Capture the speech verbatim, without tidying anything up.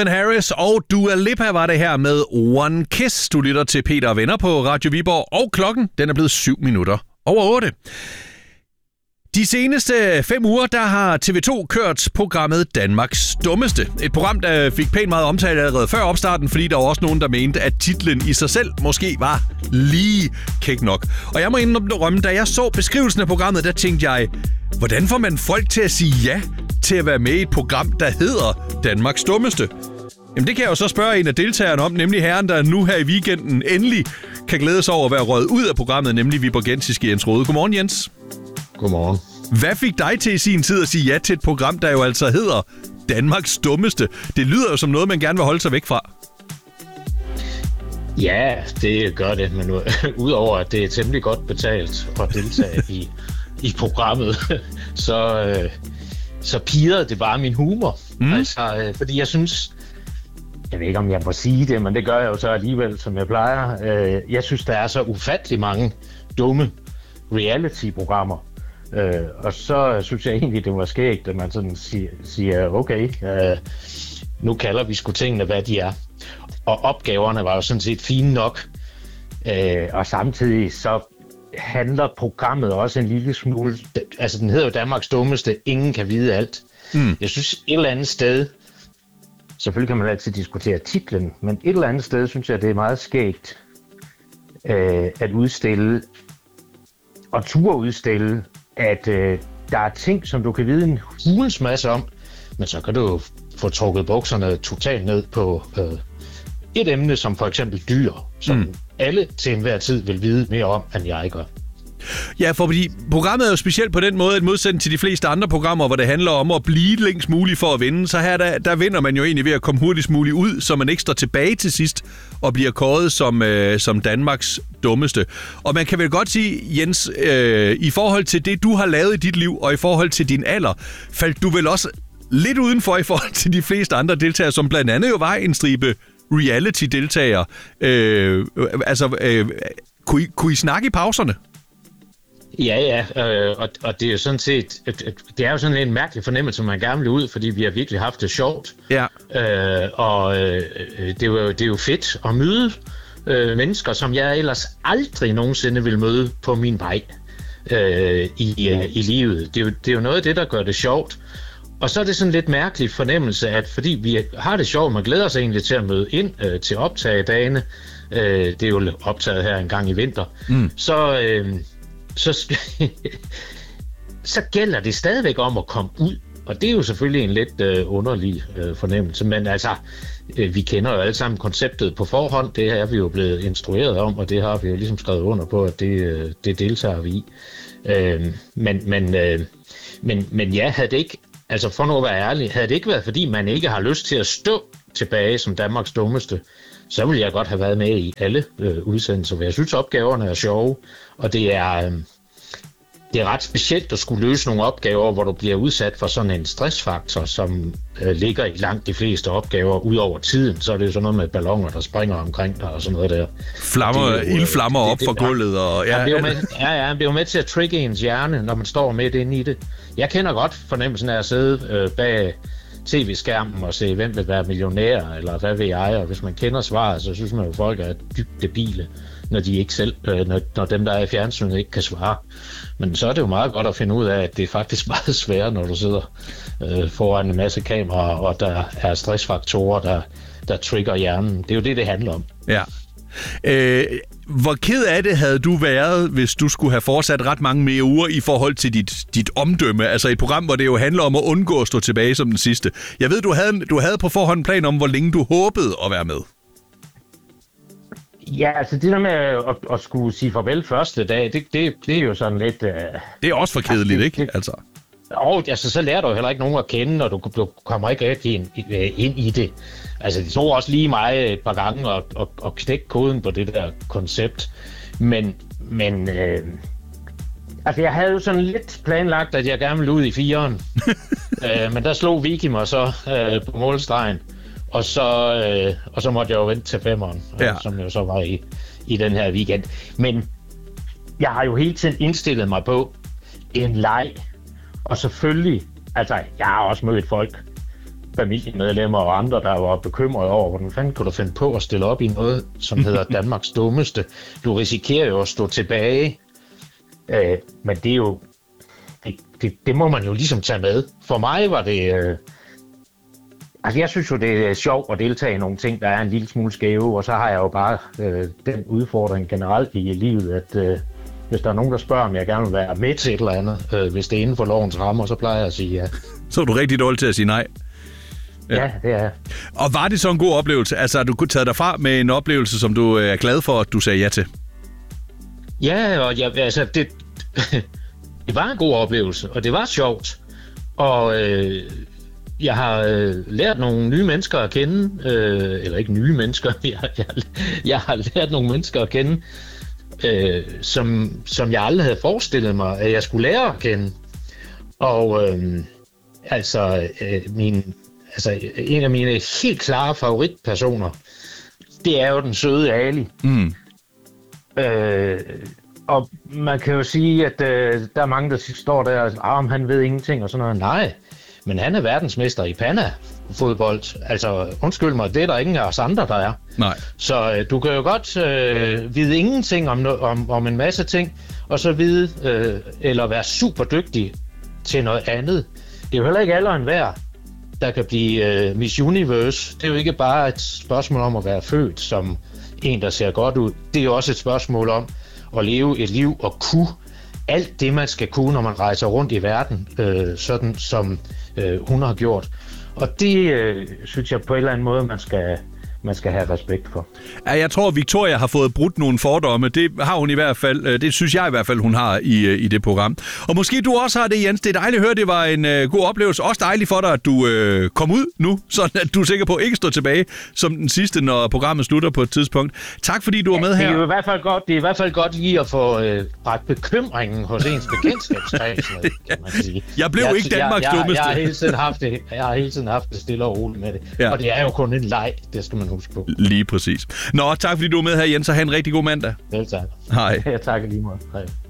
Calvin Harris og Dua Lipa var det her med One Kiss. Du lytter til Peter og Venner på Radio Viborg, og klokken den er blevet syv minutter over otte. De seneste fem uger, der har T V to kørt programmet Danmarks Dummeste. Et program, der fik pænt meget omtale allerede før opstarten, fordi der var også nogen, der mente, at titlen i sig selv måske var lige kæk nok. Og jeg må indrømme, da jeg så beskrivelsen af programmet, der tænkte jeg, hvordan får man folk til at sige ja til at være med i et program, der hedder Danmarks Dummeste? Jamen det kan jeg jo så spørge en af deltagerne om, nemlig herren, der nu her i weekenden endelig kan glæde sig over at være røget ud af programmet, nemlig viborgensiske Jens Rohde. Godmorgen, Jens. Godmorgen. Hvad fik dig til i sin tid at sige ja til et program, der jo altså hedder Danmarks Dummeste? Det lyder jo som noget, man gerne vil holde sig væk fra. Ja, det gør det, men nu, udover at det er temmelig godt betalt at deltage i, i programmet, så, øh, så pirrede det bare min humor. Mm. Altså, øh, fordi jeg synes, jeg ved ikke om jeg må sige det, men det gør jeg jo så alligevel, som jeg plejer. Øh, jeg synes, der er så ufattelig mange dumme reality-programmer. Øh, og så synes jeg egentlig, det var skægt, at man sådan siger, siger okay, øh, nu kalder vi sgu tingene, hvad de er. Og opgaverne var jo sådan set fine nok. Øh, og samtidig så handler programmet også en lille smule, altså den hedder jo Danmarks Dummeste, ingen kan vide alt. Mm. Jeg synes et eller andet sted, selvfølgelig kan man altid diskutere titlen, men et eller andet sted synes jeg, det er meget skægt øh, at udstille og turde udstille, at øh, der er ting, som du kan vide en hulens masse om, men så kan du få trukket bukserne totalt ned på øh, et emne, som for eksempel dyr, som mm. alle til enhver tid vil vide mere om, end jeg gør. Ja, for fordi programmet er jo specielt på den måde, at modsætning til de fleste andre programmer, hvor det handler om at blive længst muligt for at vinde, så her der, der vinder man jo egentlig ved at komme hurtigst muligt ud, så man ikke står tilbage til sidst og bliver kåret som, øh, som Danmarks dummeste. Og man kan vel godt sige, Jens, øh, i forhold til det, du har lavet i dit liv, og i forhold til din alder, faldt du vel også lidt udenfor i forhold til de fleste andre deltagere, som blandt andet jo var en stribe reality-deltagere. Øh, altså, øh, kunne, I, kunne I snakke i pauserne? Ja, ja, øh, og, og det er jo sådan set, det er jo sådan en mærkelig fornemmelse, man gerne vil ud, fordi vi har virkelig haft det sjovt. Ja. Øh, og øh, det, er jo, det er jo fedt at møde øh, mennesker, som jeg ellers aldrig nogensinde vil møde på min vej øh, i, øh, i livet. Det er, jo, det er jo noget af det, der gør det sjovt. Og så er det sådan en lidt mærkelig fornemmelse, at fordi vi har det sjovt, man glæder sig egentlig til at møde ind øh, til optagedagene, øh, det er jo optaget her en gang i vinter, mm. så... Øh, Så, så gælder det stadigvæk om at komme ud, og det er jo selvfølgelig en lidt øh, underlig øh, fornemmelse, men altså, øh, vi kender jo alle sammen konceptet på forhånd, det er vi jo blevet instrueret om, og det har vi jo ligesom skrevet under på, at det, øh, det deltager vi i. Øh, men, men, øh, men, men ja, havde det ikke, altså for nu at være ærlig, havde det ikke været, fordi man ikke har lyst til at stå tilbage som Danmarks dummeste, så ville jeg godt have været med i alle øh, udsendelser, for jeg synes, opgaverne er sjove, og det er, øh, det er ret specielt at skulle løse nogle opgaver, hvor du bliver udsat for sådan en stressfaktor, som øh, ligger i langt de fleste opgaver ud over tiden. Så er det jo sådan noget med balloner, der springer omkring dig og sådan noget der. Flammer, det jo, ildflammer op det, det, fra gulvet. Og, ja, ja, det er jo med, ja, ja, det er jo med til at trigge ens hjerne, når man står midt inde i det. Jeg kender godt fornemmelsen af at sidde øh, bag tv-skærmen og se, hvem vil være millionær, eller hvad vil jeg, og hvis man kender svaret, så synes man jo, at folk er dybt debile, når de ikke selv, øh, når, når dem, der er i fjernsynet, ikke kan svare. Men så er det jo meget godt at finde ud af, at det er faktisk meget sværere, når du sidder øh, foran en masse kameraer, og der er stressfaktorer, der, der trigger hjernen. Det er jo det, det handler om. Ja. Øh, hvor ked af det havde du været, hvis du skulle have fortsat ret mange mere uger i forhold til dit, dit omdømme? Altså et program, hvor det jo handler om at undgå at stå tilbage som den sidste. Jeg ved, du havde, du havde på forhånd en plan om, hvor længe du håbede at være med. Ja, altså det der med at, at skulle sige farvel første dag, det, det, det er jo sådan lidt... Uh... Det er også for kedeligt, det, ikke? Altså. Og altså, så lærer du jo heller ikke nogen at kende, og du, du kommer ikke rigtig ind, ind i det. Altså, det tog også lige mig et par gange at, at, at knække koden på det der koncept. Men, men øh, altså, jeg havde jo sådan lidt planlagt, at jeg gerne ville ud i fireren. øh, men der slog Vicky mig så øh, på målstregen. Og så, øh, og så måtte jeg jo vente til femeren, ja. øh, som jeg så var i, i den her weekend. Men jeg har jo hele tiden indstillet mig på en leg. Og selvfølgelig, altså jeg har også mødt folk, familiemedlemmer og andre, der var bekymrede over, hvordan fanden kunne du finde på at stille op i noget, som hedder Danmarks dummeste. Du risikerer jo at stå tilbage, øh, men det er jo, det, det, det må man jo ligesom tage med. For mig var det, øh, altså jeg synes jo, det er sjovt at deltage i nogle ting, der er en lille smule skæve, og så har jeg jo bare øh, den udfordring generelt i livet, at øh, hvis der er nogen, der spørger, om jeg gerne vil være med til et eller andet, øh, hvis det er inden for lovens rammer, så plejer jeg at sige ja. Så er du rigtig dårlig til at sige nej. Ja, ja det er. Og var det så en god oplevelse? Altså, har du kunne tage dig fra med en oplevelse, som du er glad for, at du sagde ja til? Ja, og jeg, altså, det, det var en god oplevelse, og det var sjovt. Og øh, jeg har øh, lært nogle nye mennesker at kende, øh, eller ikke nye mennesker, jeg, jeg, jeg har lært nogle mennesker at kende, øh, som, som jeg aldrig havde forestillet mig, at jeg skulle lære at kende. Og øh, altså, øh, min... Altså, en af mine helt klare favoritpersoner, det er jo den søde Ali. Mm. Øh, og man kan jo sige, at øh, der er mange, der står der og siger, ah, han ved ingenting og sådan noget. Nej, men han er verdensmester i Panna-fodbold. Altså, undskyld mig, det er der ingen af os andre, der er. Nej. Så øh, du kan jo godt øh, vide ingenting om, om, om en masse ting, og så vide, øh, eller være super dygtig til noget andet. Det er jo heller ikke alle og enhver, der kan blive uh, Miss Universe. Det er jo ikke bare et spørgsmål om at være født som en, der ser godt ud. Det er jo også et spørgsmål om at leve et liv og kunne alt det, man skal kunne, når man rejser rundt i verden, øh, sådan som øh, hun har gjort. Og det øh, synes jeg på en eller anden måde, man skal... man skal have respekt for. Ja, jeg tror, Victoria har fået brudt nogle fordomme. Det har hun i hvert fald. Det synes jeg i hvert fald, hun har i, i det program. Og måske du også har det, Jens. Det er dejligt at høre, det var en uh, god oplevelse. Også dejligt for dig, at du uh, kom ud nu, sådan at du er sikker på at ikke stå tilbage som den sidste, når programmet slutter på et tidspunkt. Tak fordi du var med her. Det er jo i hvert fald godt, det er i hvert fald godt lige at få uh, ret bekymringen hos ens bekendtskabskreds, kan man sige. Jeg blev jeg, ikke Danmarks jeg, jeg, dummeste. Jeg, jeg, har hele tiden haft det, jeg har hele tiden haft det stille og roligt med det. Ja. Og det er jo kun en leg, det skal man huske på. Lige præcis. Nå, tak fordi du var med her, Jens, og have en rigtig god mandag. Vel tak. Hej. Jeg takker lige meget. Hej.